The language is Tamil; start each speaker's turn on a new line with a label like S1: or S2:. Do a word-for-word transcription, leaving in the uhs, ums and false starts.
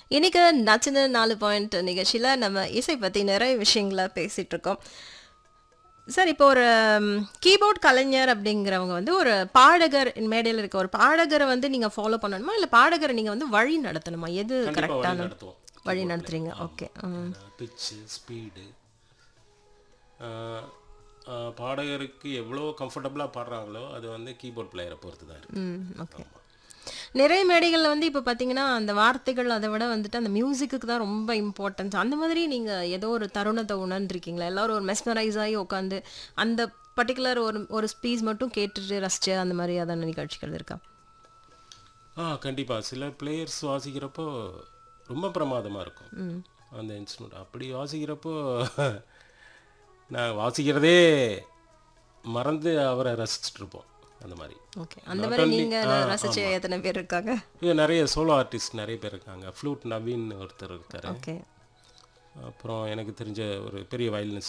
S1: இன்னைக்கு நச்சின நாலு பாயிண்ட் நிகழ்ச்சியில் நம்ம இசை பற்றி நிறைய விஷயங்களை பேசிகிட்டு இருக்கோம். சார், இப்போ ஒரு கீபோர்ட் கலைஞர் அப்படிங்கிறவங்க வந்து ஒரு பாடகர் மேடையில் இருக்க ஒரு பாடகரை வந்து நீங்கள் ஃபாலோ பண்ணணுமா, இல்லை பாடகரை நீங்கள் வந்து வழி நடத்தணுமா? எது
S2: கண்டிப்பாக வழி
S1: கரெக்டான
S2: நடத்துவோம்.
S1: வழி
S2: கீபோர்டில்
S1: நடத்துறீங்க? ஓகே.
S2: பிச்சு ஸ்பீடு பாடகருக்கு எவ்வளோ கம்ஃபர்டபுளாக பாடுறாங்களோ அது வந்து கீபோர்ட் பிளேயரை பொறுத்து தான் இருக்கு.
S1: ம் ஓகே. நிறைய மேடைகளில் வந்து இப்போ பார்த்தீங்கன்னா அந்த வார்த்தைகள் அதை விட வந்துட்டு அந்த மியூசிக்கு தான் ரொம்ப இம்பார்ட்டன்ஸ். அந்த மாதிரி நீங்கள் ஏதோ ஒரு தருணத்தை உணர்ந்திருக்கீங்களா? எல்லாரும் ஒரு மெஸ்மரைஸ் ஆகி உட்காந்து அந்த பர்டிகுலர் ஒரு ஒரு ஸ்பீச் மட்டும் கேட்டுட்டு ரசிச்சு அந்த மாதிரி அதான நிகழ்ச்சிகள் இருக்கா?
S2: ஆ கண்டிப்பாக சில பிளேயர்ஸ் வாசிக்கிறப்போ ரொம்ப பிரமாதமாக இருக்கும் அந்த இன்ஸ்ட்ருமெண்ட். அப்படி வாசிக்கிறப்போ நான் வாசிக்கிறதே மறந்து அவரை ரசிச்சுட்டு இருப்போம். அந்த மாதிரி
S1: ஓகே. அந்த மாதிரி நீங்கள் ரசிச்ச எத்தனை பேர் இருக்காங்க?
S2: இது நிறைய சோலோ ஆர்டிஸ்ட் நிறைய பேர் இருக்காங்க. ஃப்ளூட் நவீன் ஒருத்தர் இருக்காரு.
S1: ஓகே.
S2: அப்புறம் எனக்கு தெரிஞ்ச ஒரு பெரிய வயலினிஸ்ட்